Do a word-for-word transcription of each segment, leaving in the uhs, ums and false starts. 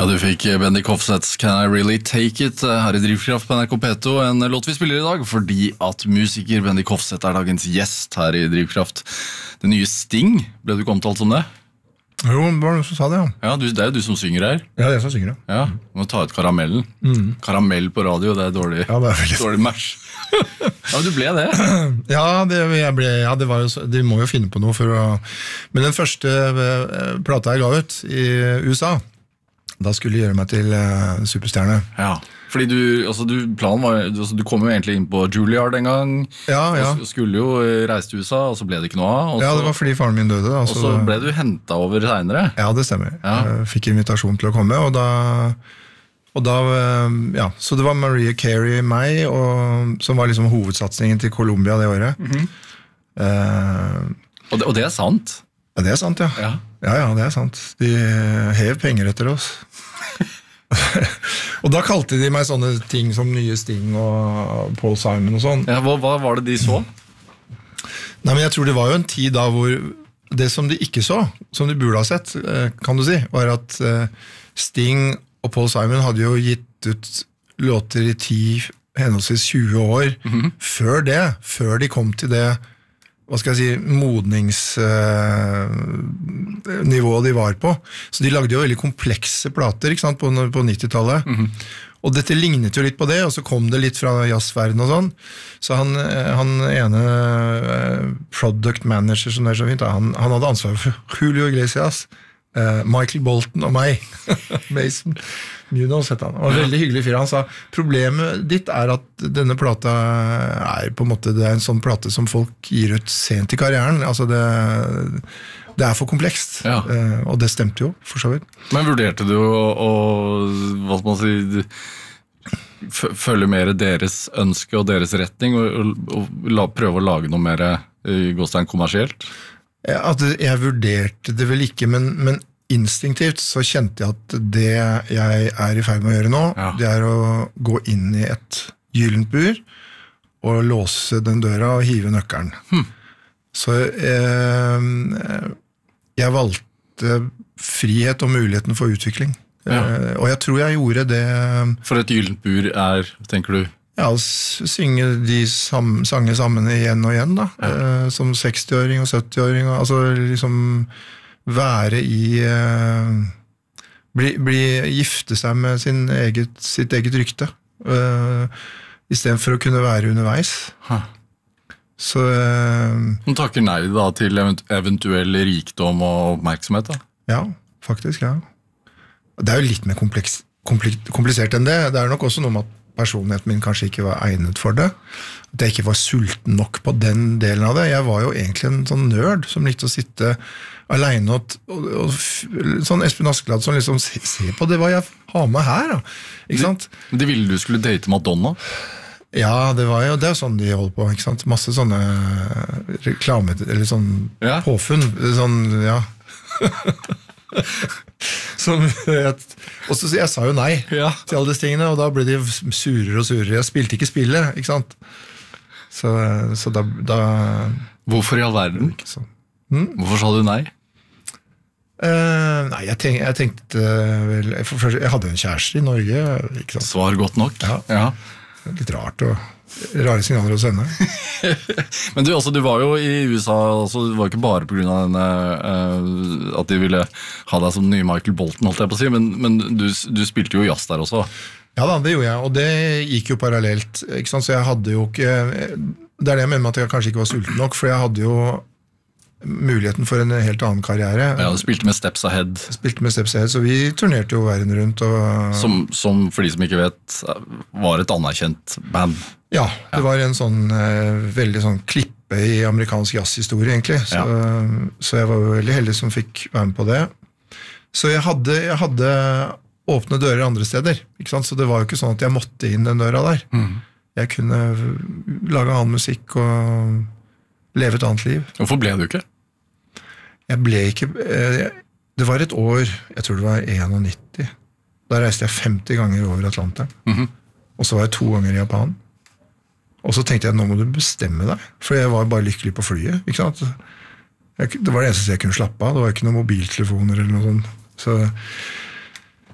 Ja, du fikk Bendik Hofstedts Can I Really Take It her i Drivkraft på N R K P to, en låt vi spiller i dag, fordi at musiker Bendik Hofstedt er dagens gjest her i Drivkraft. Det nye Sting, ble du ikke omtalt som det? Jo, det var noen som sa det, ja. Ja, du, det er jo du som synger her. Ja, det er jeg som synger, ja. Ja, du må ta ut karamellen. Mm. Karamell på radio, det er dårlig, ja, det er veldig... dårlig match. Ja, men du ble det. Ja, det, jeg ble, ja, det var jo, de må jo finne på noe for å... Men den første plata jeg ga ut i U S A, da skulle jeg gjøre meg til uh, superstjerne. Ja, fordi du, altså du, planen var, altså du kom jo egentlig inn på Juilliard en gang, ja, ja. Og skulle jo reise til U S A, og så ble det ikke noe av. Ja, det var fordi faren min døde. Da, og så ble du hentet over senere. Ja, det stemmer. Ja. Jeg fikk invitasjon til å komme, og da... Og da, ja, så det var Mariah Carey, meg, og, som var liksom hovedsatsingen til Columbia det året. Mm-hmm. uh, og, det, og det er sant? Ja, det er sant, ja. Ja, ja, ja det er sant. De hev penger etter oss. Og da kalte de meg sånne ting som nye Sting og Paul Simon og sånn. Ja, hva, hva var det de så? Nei, men jeg tror det var jo en tid da hvor det som de ikke så, som de burde ha sett, kan du si, var at Sting og Paul Simon hadde jo gitt ut låter i ti, henholdsvis tjue år, mm-hmm. før det, før de kom til det, hva skal jeg si, modningsnivået de var på. Så de lagde jo veldig komplekse plater, ikke sant, på, på nittitallet. Mm-hmm. Og dette lignet jo litt på det, og så kom det litt fra jazzverden og sånn. Så han, han ene product manager, som det er så fint, han, han hadde ansvar for Julio Iglesias, Uh, Michael Bolton og meg Mason Munoz heter han. Han var en veldig hyggelig fyr. Han sa, problemet ditt er at denne plata er på en måte, det er en sånn plate som folk gir ut sent i karrieren. Altså det, det er for komplekst, ja. uh, og det stemte jo for så vidt. Men vurderte du å, å hva skal man si, følge mer deres ønske og deres retning, og, og, og la, prøve å lage noe mer uh, gåstein kommersielt? At jeg vurderte det vel ikke, men, men instinktivt så kjente jeg at det jeg er i ferd med å gjøre nå, ja. Det er å gå inn i et gyllent bur og låse den døra og hive nøkkelen. Hmm. Så eh, jeg valgte frihet og muligheten for utvikling. Ja. Eh, og jeg tror jeg gjorde det... For et gyllent bur er, tenker du? Ja, synge de sam, sange sammen igjen og igjen da, ja. eh, som sekstiåring og syttiåring, og, altså liksom være i, eh, bli, bli, gifte seg med sin eget, sitt eget rykte, eh, i stedet for å kunne være underveis. Huh. Så... Eh, Hun takker nei da til eventuell rikdom og oppmerksomhet da? Ja, faktisk, ja. Det er jo litt mer kompleks, komplisert enn det. Det er nok også noe med at personligheten min kanskje ikke var egnet for det. At jeg ikke var sulten nok på den delen av det. Jeg var jo egentlig en sånn nerd som likte å sitte alene og, og, og sånn Espen Askeladd som liksom, se, se på det hva jeg har med her da. Ikke sant? De, de ville du skulle date Madonna? Ja, det var jo, det er jo sånn de holder på, ikke sant? Masse sånne reklame, eller sånn ja. Påfunn, sånn, ja. Som jeg, også, jeg sa jo nei ja. Til alle disse tingene, og da ble de surere og surere. Jeg spilte ikke spillet, ikke sant? Så, så da, da... Hvorfor i all verden? Sånn. Hmm? Hvorfor sa du nei? Uh, nei, jeg, tenk, jeg tenkte vel, jeg, for, jeg hadde jo en kjæreste i Norge, ikke sant? Svar godt nok. Ja, ja. Litt rart og rare signaler å sende. Men du, altså, du var jo i U S A, altså, det var ikke bare på grunn av denne, uh, at de ville ha deg som nye Michael Bolton, holdt jeg på å si, men, men du, du spilte jo jazz der også. Ja da, det gjorde jeg, og det gikk jo parallelt, ikke sant? Så jeg hadde jo ikke, det er det jeg mener med at jeg kanskje ikke var sulten nok, for jeg hadde jo muligheten for en helt annen karriere. Ja, du spilte med Steps Ahead. Spilte med Steps Ahead, så vi turnerte jo verden rundt. Og... Som, som, for de som ikke vet, var et anerkjent band. Ja, det ja. Var en sånn eh, veldig sånn klippe i amerikansk jazzhistorie, egentlig. Så, ja. Så jeg var jo veldig heldig som fikk være med på det. Så jeg hadde, jeg hadde åpne dører andre steder, ikke sant? Så det var jo ikke sånn at jeg måtte inn den døra der. Mm. Jeg kunne lage annen musikk og leve et annet liv. Hvorfor ble du ikke? Jeg ble ikke, det var et år, jeg tror det var nittien. Da reiste jeg femti ganger over Atlanteren. Mm-hmm. Og så var jeg to ganger i Japan. Og så tenkte jeg, nå må du bestemme deg. For jeg var bare lykkelig på flyet, ikke sant? Jeg, det var det eneste jeg kunne slappe av. Det var ikke noen mobiltelefoner eller noe sånt. Så,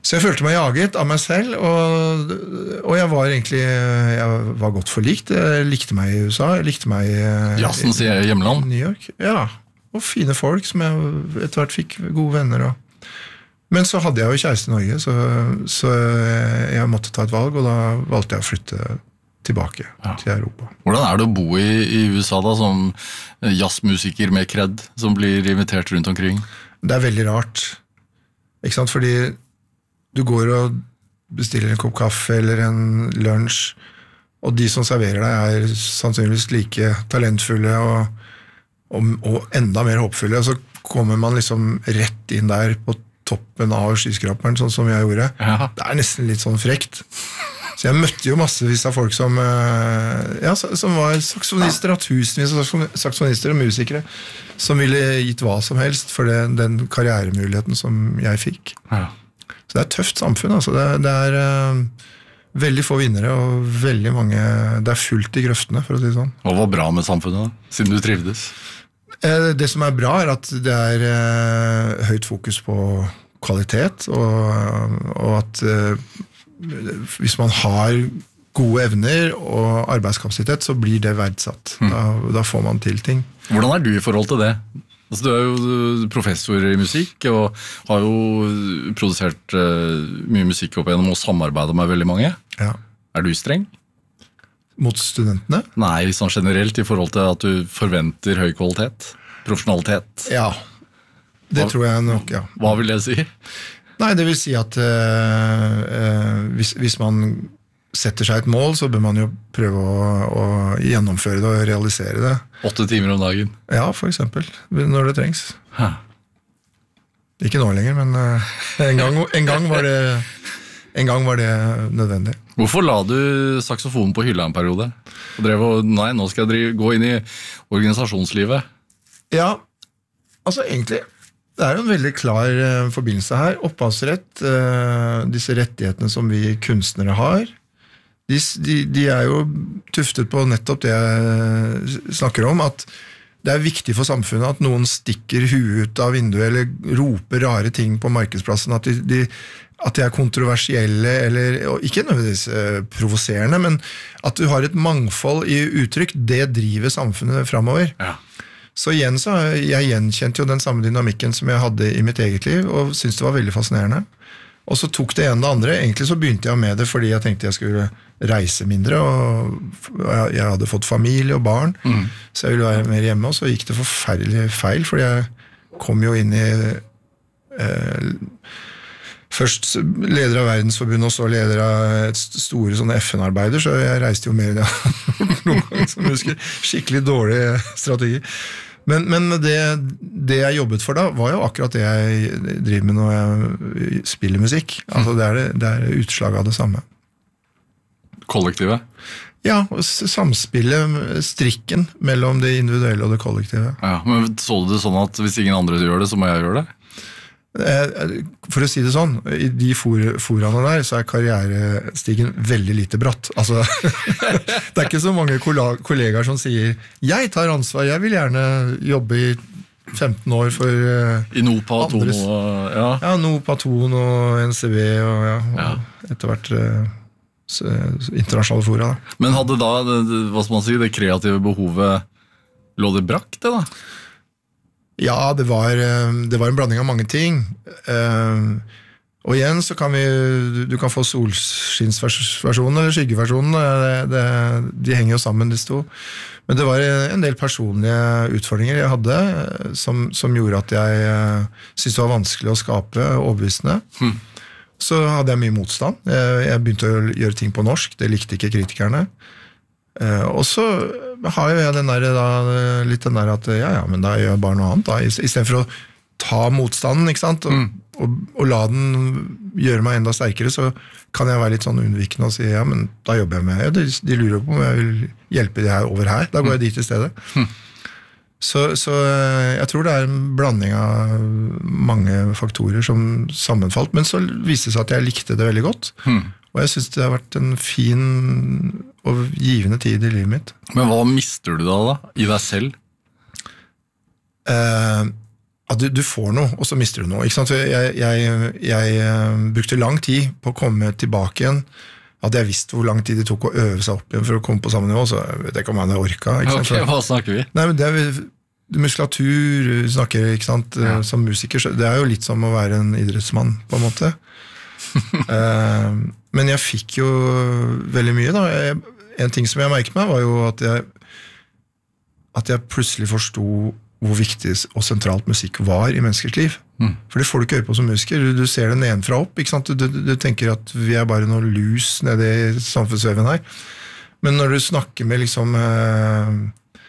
Så jeg følte meg jaget av meg selv, og, og jeg var egentlig jeg var godt forlikt. Jeg likte meg i U S A, jeg likte meg i Jazzens hjemland. New York. Ja, og fine folk som jeg etter hvert fikk gode venner. Og. Men så hadde jeg jo kjæreste i Norge, så, så jeg måtte ta et valg, og da valgte jeg å flytte tilbake ja. til Europa. Hvordan er det å bo i, i U S A da, som jazzmusiker med kred, som blir invitert rundt omkring? Det er veldig rart, ikke sant? Fordi du går og bestiller en kopp kaffe eller en lunsj, og de som serverer deg er sannsynligvis like talentfulle og, og, og enda mer håpfulle, og så kommer man liksom rett inn der på toppen av skyskraperen, sånn som jeg gjorde. Ja. Det er nesten litt sånn frekt. Så jeg møtte jo massevis av folk som, ja, som var saksonister, at tusenvis av saksonister og musikere, som ville gitt hva som helst for det, den karrieremuligheten som jeg fikk. Ja. Så det er et tøft samfunn, altså. Det, det er uh, veldig få vinnere, og veldig mange, det er fullt i grøftene, for å si det sånn. Hva var bra med samfunnet da, siden du trivdes? Det som er bra er at det er uh, høyt fokus på kvalitet, og, og at uh, hvis man har gode evner og arbeidskapasitet, så blir det verdsatt. Mm. Da, da får man til ting. Hvordan er du i forhold til det? Altså, du er jo professor i musikk, og har jo produsert uh, mye musikk opp igjennom og samarbeidet med veldig mange. Ja. Er du streng? Mot studentene? Nei, sånn generelt i forhold til at du forventer høy kvalitet, profesjonalitet. Ja, det hva, tror jeg nok, ja. Hva vil det si? Nei, det vil si at uh, uh, hvis, hvis man setter seg et mål, så bør man jo prøve å, å gjennomføre det og realisere det. Åtte timer om dagen? Ja, for eksempel, når det trengs. Hæ. Ikke nå lenger, men uh, en, gang, en, gang var det, en gang var det nødvendig. Hvorfor la du saksofonen på hylla en periode? Og drev og, nei, nå skal jeg drive, gå inn i organisasjonslivet. Ja, altså egentlig... Det er jo en veldig klar uh, forbindelse her. Opphavsrett, uh, disse rettighetene som vi kunstnere har, de, de, de er jo tuftet på nettopp det jeg snakker om, at det er viktig for samfunnet at noen stikker huet ut av vinduet eller roper rare ting på markedsplassen, at de, de, at de er kontroversielle, eller ikke nødvendigvis uh, provoserende, men at du har et mangfold i uttrykk, det driver samfunnet fremover. Ja. Så igjen så, jeg gjenkjente jo den samme dynamikken som jeg hadde i mitt eget liv, og syntes det var veldig fascinerende. Og så tok det ene det andre. Egentlig så begynte jeg med det fordi jeg tenkte jeg skulle reise mindre, og jeg hadde fått familie og barn, mm. så jeg ville være mer hjemme, og så gikk det forferdelig feil, fordi jeg kom jo inn i eh, først leder av Verdensforbundet, og så leder av et store sånne F N-arbeider, så jeg reiste jo mer enn jeg noen ganger, som jeg husker. Skikkelig dårlig strategi. Men, men det, det jeg jobbet for da, var jo akkurat det jeg driver med når jeg spiller musikk. Altså det er, det, det er utslag av det samme. Kollektivet? Ja, samspillet, strikken mellom det individuelle og det kollektive. Ja, men så du det sånn at hvis ingen andre gjør det, så må jeg gjøre det? For å si det sånn, i de for, foraene der så er karrierestigen veldig lite bratt. Altså, det er ikke så mange kollegaer som sier jeg tar ansvar, jeg vil gjerne jobbe i femten år for I NOPA, andres. Ton og, ja. Ja, NOPA, Ton og N C B og, ja, og ja. etter hvert så, internasjonale fora. Da. Men hadde da, hva skal man si, det kreative behovet lå det brakk det da? Ja, det var, det var en blanding av mange ting. Og igjen så kan vi, du kan få solskinnsversjonen eller skyggeversjonen, det, det, de henger jo sammen disse to. Men det var en del personlige utfordringer jeg hadde, som, som gjorde at jeg syntes det var vanskelig å skape overbevisende. Hmm. Så hadde jeg mye motstand. Jeg, jeg begynte å gjøre ting på norsk, det likte ikke kritikerne. Uh, og så har jo jeg den der, da, litt den der at ja, ja, men da gjør jeg bare noe annet da, i, i stedet for å ta motstanden, ikke sant, og, mm. og, og la den gjøre meg enda sterkere, så kan jeg være litt sånn unnvikende og si, ja, men da jobber jeg med, ja, de, de lurer på om jeg vil hjelpe de her over her, da går jeg dit i stedet. Mm. Så, så jeg tror det er en blanding av mange faktorer som sammenfalt, men så viste det seg at jeg likte det veldig godt, mm. og jeg synes det har vært en fin og givende tid i livet mitt. Men hva mister du da da, i deg selv? Eh, at du, du får noe, og så mister du noe. Ikke sant? For jeg, jeg, jeg uh, brukte lang tid på å komme tilbake igjen. Hadde jeg visst hvor lang tid det tok å øve seg opp igjen for å komme på samme nivå, så vet jeg ikke om jeg hadde orket. Ok, hva snakker vi? Nei, men det er muskulatur, snakker, ikke sant, ja. Som musiker, så det er jo litt som å være en idrettsmann, på en måte. uh, men jeg fikk jo veldig mye, da. Jeg, en ting som jeg merket meg, var jo at jeg, at jeg plutselig forstod hvor viktig og sentralt musikk var i menneskers liv. Mm. For det får du ikke øye på som musiker. Du, du ser det nedenfra opp, ikke sant? Du, du, du tenker at vi er bare noe lus nede i samfunnsveven her. Men når du snakker med liksom eh,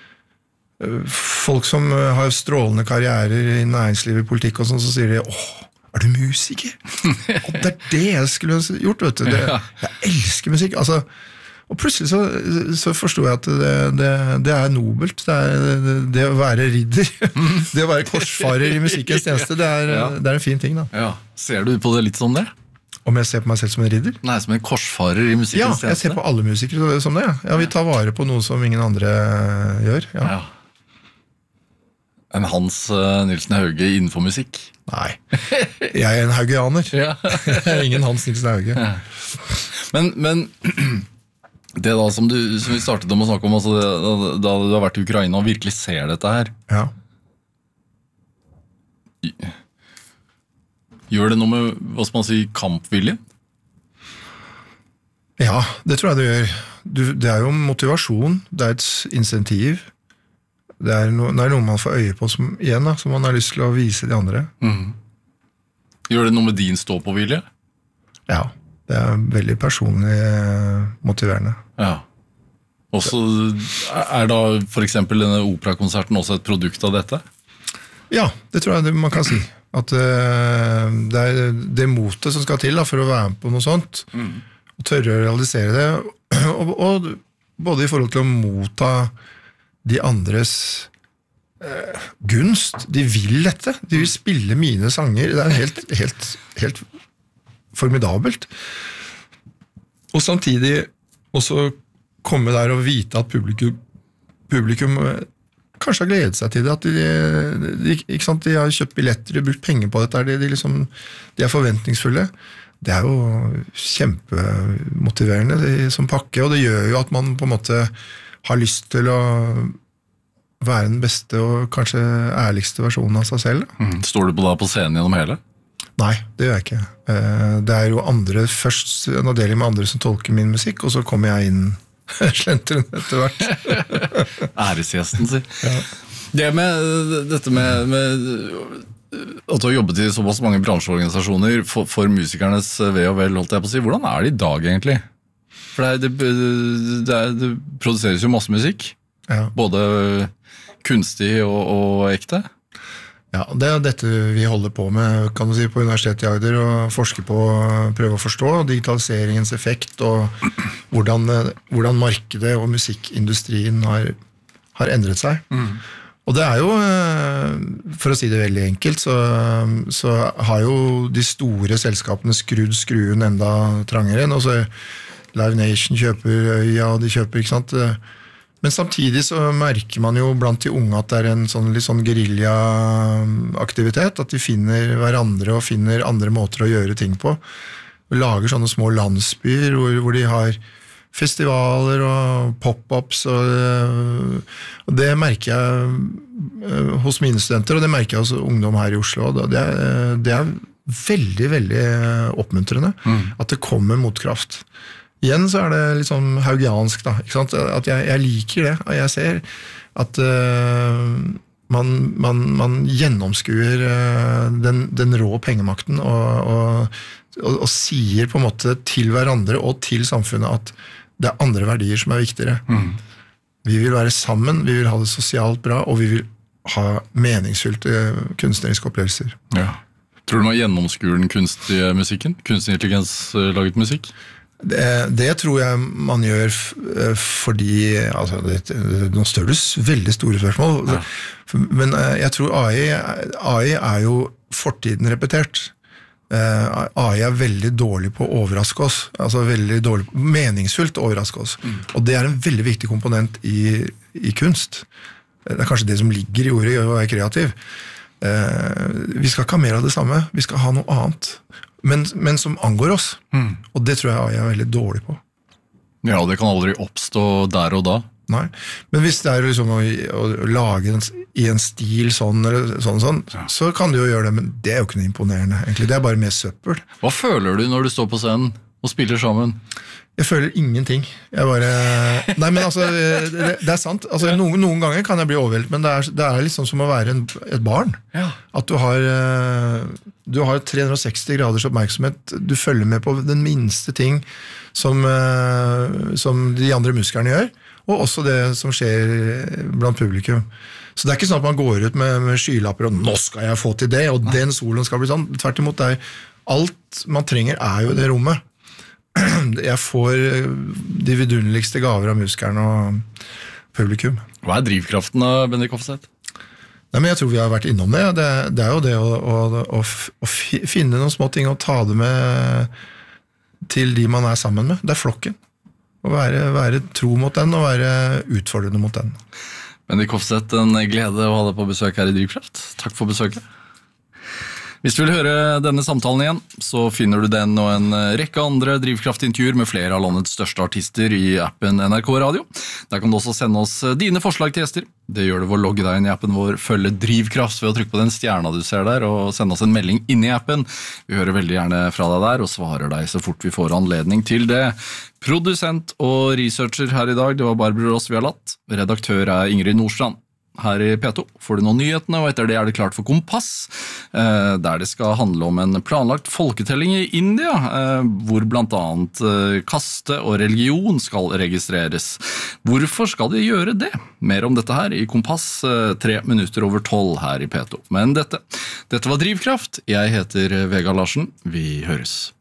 folk som har strålende karrierer i næringslivet, politikk og sånn, så sier de, åh, er du musiker? Og det er det jeg skulle gjort, vet du. Det, jeg elsker musikk. Altså, og plutselig så, så forstod jeg at det, det, det er nobelt, det, er, det, det å være ridder, det å være korsfarer i musikkens tjeneste, det er, ja. Det er en fin ting da. Ja. Ser du på det litt som det? Om jeg ser på meg selv som en ridder? Nei, som en korsfarer i musikkens tjeneste. Ja, jeg ser på alle musikere som det. Ja, ja vi tar vare på noe som ingen andre gjør. Ja. Ja. En Hans uh, Nilsen Hauge innenfor musikk? Nei, jeg er en haugianer. Ja. Jeg er ingen Hans Nilsen Hauge. Ja. Men... men det da som, du, som vi startet om å snakke om, altså det, da, da du har vært i Ukraina og virkelig ser dette her. Ja. Gjør det noe med, hva skal man si, kampvilje? Ja, det tror jeg det gjør. Du, det er jo motivasjon, det er et insentiv. Det er, no, det er noe man får øye på som, igjen, da, som man har lyst til å vise de andre. Mm. Gjør det noe med din stå-på-vilje? Ja. Det er veldig personlig motiverende. Ja. Og så er da for eksempel denne operakonserten også et produkt av dette? Ja, det tror jeg det man kan si. At uh, det er det motet som skal til da, for å være med på noe sånt, mm. og tørre å realisere det, og, og både i forhold til å motta de andres uh, gunst. De vil dette. De vil spille mine sanger. Det er helt, helt, helt formidabelt. Og samtidig også komme der og vite at publikum, publikum kanskje har gledet seg til det, at de, de, ikke sant, de har kjøpt billetter, de har brukt penger på dette, de, de, liksom, de er forventningsfulle. Det er jo kjempemotiverende de, som pakke, og det gjør jo at man på en måte har lyst til å være den beste og kanskje ærligste versjonen av seg selv. Mm. Står du på da på scenen gjennom hele? Nei, det gjør jeg ikke. Det er jo andre, først en avdeling med andre som tolker min musikk, og så kommer jeg inn slenteren etter hvert. Æresgjesten, si. Ja. Det med dette med, med at du har jobbet i såpass mange bransjeorganisasjoner for, for musikernes ve og vel, holdt jeg på å si. Hvordan er det i dag egentlig? For det, det, det, det produseres jo masse musikk. Ja. Både kunstig og, og ekte. Ja, det er dette vi holder på med, kan du si, på Universitetet i Agder, og forsker på å prøve å forstå digitaliseringens effekt, og hvordan, hvordan markedet og musikkindustrien har, har endret seg. Mm. Og det er jo, for å si det veldig enkelt, så, så har jo de store selskapene skrudd skruen enda trangere, og så Live Nation kjøper Øya, og de kjøper, ikke sant? Men samtidig så merker man jo blant de unge at det er en sånn, litt sånn guerilla-aktivitet, at de finner hverandre og finner andre måter å gjøre ting på. Og lager sånne små landsbyer hvor, hvor de har festivaler og pop-ups, og, og det merker jeg hos mine studenter, og det merker jeg hos ungdom her i Oslo. Det er, det er veldig, veldig oppmuntrende mm. at det kommer motkraft. Igjen så er det litt sånn haugiansk da, ikke sant? At jeg, jeg liker det, og jeg ser at uh, man, man, man gjennomskuer uh, den, den rå pengemakten og, og, og, og sier på en måte til hverandre og til samfunnet at det er andre verdier som er viktigere. Mm. Vi vil være sammen, vi vil ha det sosialt bra, og vi vil ha meningsfylte kunstneriske opplevelser. Ja. Tror du man gjennomskuer den kunstige musikken? Kunstig intelligens laget musikk? Det, det tror jeg man gjør fordi altså, det, det, nå stør det veldig store spørsmål, ja. Men jeg tror A I, A I er jo fortiden repetert. A I er veldig dårlig på å overraske oss, altså veldig dårlig, meningsfullt å overraske oss, mm. og det er en veldig viktig komponent i, i kunst. Det er kanskje det som ligger i ordet å være kreativ. eh, vi skal ikke ha mer av det samme, vi skal ha noe annet. Men, men som angår oss. Mm. Og det tror jeg jeg er veldig dårlig på. Ja, det kan aldri oppstå der og da. Nei, men hvis det er liksom å, å lage en, i en stil sånn, eller sånn, sånn ja. Så kan du jo gjøre det, men det er jo ikke noe imponerende, egentlig. Det er bare mer søppel. Hva føler du når du står på scenen og spiller sammen? Jeg føler ingenting. Jeg bare... Nei, men altså, det, det er sant. Altså, noen, noen ganger kan jeg bli overveldet, men det er, det er liksom som å være en, et barn. Ja. At du har, du har tre hundre og seksti graders oppmerksomhet. Du følger med på den minste ting som, som de andre musikerne gjør, og også det som skjer blant publikum. Så det er ikke sånn at man går ut med, med skylapper og nå skal jeg få til det, og den solen skal bli sånn. Tvert imot, det er, alt man trenger er jo det rommet. Jeg får de vidunderligste gaver av musikerne og publikum. Hva er drivkraften av Bendik Hofseth? Nei, men jeg tror vi har vært innom det. Det, det er jo det å, å, å, å finne noen små ting og ta det med til de man er sammen med. Det er flokken. Å være, være tro mot den og være utfordrende mot den. Bendik Hofseth, en glede å ha deg på besøk her i Drivkraft. Takk for besøket. Hvis du vil høre denne samtalen igjen, så finner du den og en rekke andre Drivkraft-intervjuer med flere av landets største artister i appen N R K Radio. Der kan du også sende oss dine forslag til gjester. Det gjør du ved å logge deg inn i appen vår Følge Drivkraft ved å trykke på den stjerna du ser der, og sende oss en melding inne i appen. Vi hører veldig gjerne fra deg der, og svarer deg så fort vi får anledning til det. Produsent og researcher her i dag, det var Barbara Ross Vialat. Redaktør er Ingrid Nordstrand. Her i P to får du nå nyhetene, og etter det er det klart for Kompass, der det skal handle om en planlagt folketelling i India, hvor blant annet kaste og religion skal registreres. Hvorfor skal de gjøre det? Mer om dette her i Kompass, tre minutter over tolv her i P to. Men dette, dette var Drivkraft. Jeg heter Vegard Larsen. Vi høres.